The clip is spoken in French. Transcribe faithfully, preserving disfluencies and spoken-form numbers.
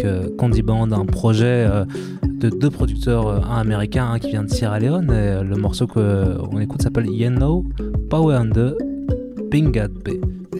avec euh, Condi Band, un projet euh, de deux producteurs, euh, un américain, un qui vient de Sierra Leone. Et euh, le morceau qu'on écoute s'appelle You Know Power and the Pingat Bay.